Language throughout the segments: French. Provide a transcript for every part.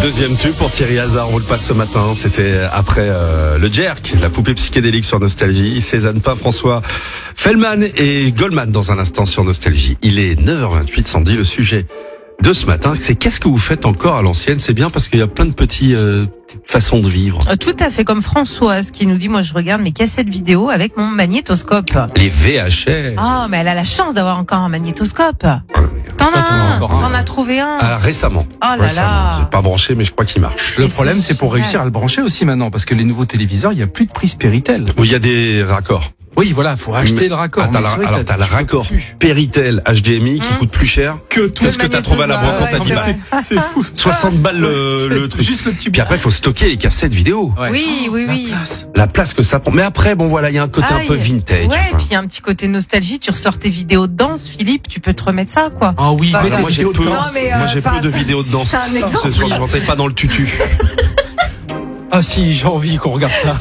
Deuxième tube pour Thierry Hazard, on le passe ce matin. C'était après le Jerk, la poupée psychédélique sur Nostalgie. Cézanne Pain, François Fellman et Goldman dans un instant sur Nostalgie. Il est 9h28, Sandy. Le sujet de ce matin, c'est qu'est-ce que vous faites encore à l'ancienne? C'est bien parce qu'il y a plein de petites façons de vivre. Tout à fait, comme Françoise qui nous dit, moi je regarde mes cassettes vidéo avec mon magnétoscope. Les VHS. Ah, mais elle a la chance d'avoir encore un magnétoscope. T'en as trouvé un? Récemment. Oh là Récemment. là. J'ai pas branché, mais je crois qu'il marche. Le Et problème, c'est c'est pour génial. réussir à le brancher aussi maintenant, parce que les nouveaux téléviseurs, il n'y a plus de prise Péritel. Oui, il y a des raccords. Oui, voilà, faut acheter le raccord. T'as Mais c'est vrai que t'as le tu peux raccord plus. Péritel HDMI qui coûte plus cher que tout ce que t'as trouvé à la brocante à 10 balles. C'est fou. 60 balles le truc. Juste le petit Puis après, il faut stocker les cassettes vidéo. Ouais. Oui. La place que ça prend. Mais après, bon voilà, il y a un côté un peu vintage. Ouais, quoi. puis il y a un petit côté nostalgie. Tu ressors tes vidéos de danse, Philippe, tu peux te remettre ça, quoi. Ah oui, Bah, mais non, tes moi j'ai vidéos de peu, danse. Non, mais, moi j'ai enfin, peu de vidéos de danse. c'est un exemple. Ce soir, je rentrais pas dans le tutu. Ah si, j'ai envie qu'on regarde ça.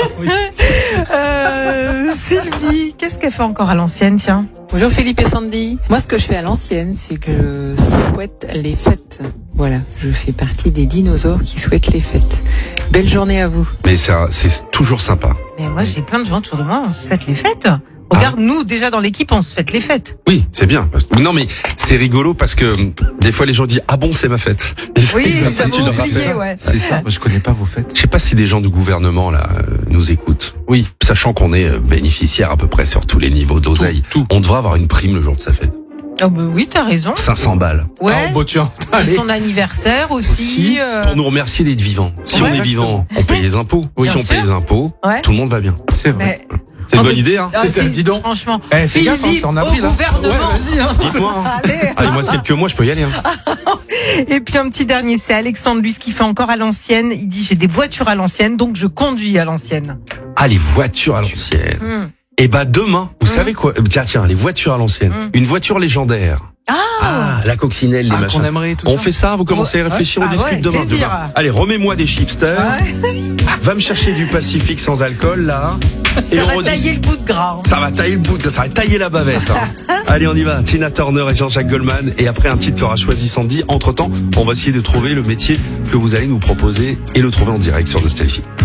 Sylvie, qu'est-ce qu'elle fait encore à l'ancienne, tiens? Bonjour Philippe et Sandy. Moi, ce que je fais à l'ancienne, c'est que je souhaite les fêtes. Voilà, je fais partie des dinosaures qui souhaitent les fêtes. Belle journée à vous. Mais c'est toujours sympa. Mais moi, j'ai plein de gens autour de moi, on se fête les fêtes. Regarde, nous, déjà dans l'équipe, on se fête les fêtes. Oui, c'est bien. Non, mais c'est rigolo parce que des fois les gens disent ah bon c'est ma fête. Oui, Ça, ça tu m'a leur rappelles. oublié, ouais. C'est ça. Moi, je connais pas vos fêtes. Je sais pas si des gens du gouvernement là nous écoutent. Oui. Sachant qu'on est bénéficiaire à peu près sur tous les niveaux d'oseille. Tout. On devrait avoir une prime le jour de sa fête. Oh, bah oui, t'as raison. 500 balles. Ouais. Ah, bon, tiens. Et Allez. son anniversaire aussi. Aussi, Pour nous remercier d'être vivants. Si Ouais. on est vivant, on paye les impôts. Oui. Si Bien on paye sûr. les impôts, Ouais. tout le monde va bien. C'est vrai. Mais, C'est une Oh, bonne mais- idée, hein. ah, C'est- dis donc. Franchement. Eh, fais gaffe, hein, Philippe, c'est en au avril. Hein. gouvernement. Ouais, vas-y, hein. Dites-moi. Hein. Allez. Ah, il me reste quelques mois, je peux y aller. Hein. Et puis un petit dernier, c'est Alexandre, lui, ce qu'il fait encore à l'ancienne. Il dit, j'ai des voitures à l'ancienne, donc je conduis à l'ancienne. Ah, les voitures à l'ancienne. Et bah demain, vous savez quoi? Tiens, les voitures à l'ancienne. Une voiture légendaire. Ah, la coccinelle, les Ah, machins. qu'on aimerait tout On ça. fait ça, vous commencez à réfléchir, on Ah discute ouais, demain. plaisir. Allez, remets-moi des chipsters. Va me chercher du Pacifique sans alcool, là. Ça va redis- tailler le bout de gras. hein. Ça va tailler le bout, ça va tailler la bavette. Hein. Allez, on y va. Tina Turner et Jean-Jacques Goldman. Et après un titre qu'aura choisi Sandy. Entre-temps, on va essayer de trouver le métier que vous allez nous proposer et le trouver en direct sur Nostalgie.